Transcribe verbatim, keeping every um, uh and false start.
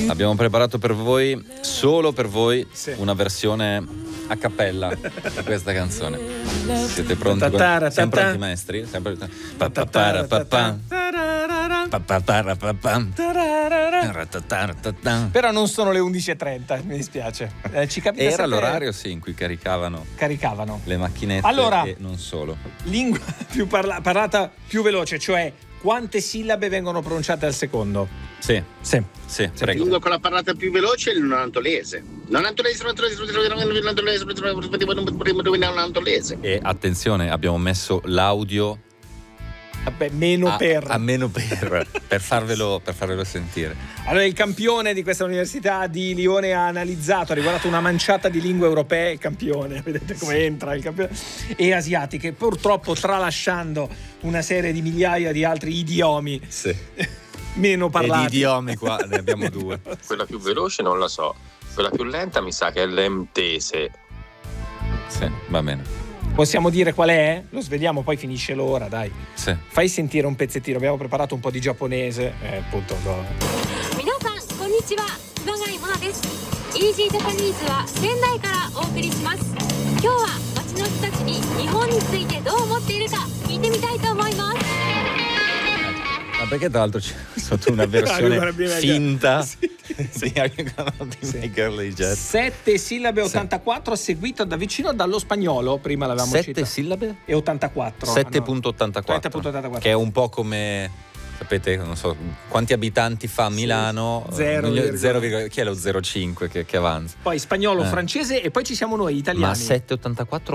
Abbiamo preparato per voi, solo per voi, Sì. una versione a cappella di questa canzone. Siete pronti? Ta-ta-ta-ta. Siamo pronti, maestri? Siamo pronti? Pa-pa-para-pa-pam. Pa-pa-para-pa-pam. Ra-ta-ta-ra-ta-ta. Però non sono le undici e trenta, mi dispiace. Eh, ci capita Era sempre- l'orario, sì, in cui caricavano Caricavano. le macchinette Allora- e non solo. Lingua più parla- parlata più veloce, cioè quante sillabe vengono pronunciate al secondo? Sì, Sì. sì, prego. Lingua con la parlata più veloce è il nonantolese. Nonantolese, nonantolese, nonantolese, nonantolese, nonantolese. E attenzione, abbiamo messo l'audio Vabbè, meno a, per. a meno per, per, farvelo, per farvelo sentire. Allora, il campione di questa università di Lione ha analizzato, ha riguardato una manciata di lingue europee, il campione, vedete come entra il campione, e asiatiche, purtroppo tralasciando una serie di migliaia di altri idiomi Sì. meno E di parlati. idiomi qua ne abbiamo due. Quella più veloce non la so, quella più lenta mi sa che è l'emtese. Sì, va bene. Possiamo dire qual è? Lo sveliamo, poi finisce l'ora, dai. Sì. Fai sentire un pezzettino, abbiamo preparato un po' di giapponese, eh, appunto. no. 皆さんこんにちは熊谷萌奈です。イージージャパニーズは仙台からお送りします。今日は街の人たちに日本についてどう思っているか聞いてみたいと思います。 Ma perché tra l'altro c'è sotto una versione finta di Are You Gonna Be My Girly Jet? Sette sillabe ottantaquattro, seguito da vicino dallo spagnolo, prima l'avevamo Sette citato. sillabe? E ottantaquattro. sette ah, no. virgola ottantaquattro, trenta virgola ottantaquattro. che è un po' come, sapete, non so quanti abitanti fa Milano. Zero, Milio- zero virgola- chi è lo zero virgola cinque che, che avanza? Poi spagnolo, Eh. francese e poi ci siamo noi italiani. Ma sette virgola ottantaquattro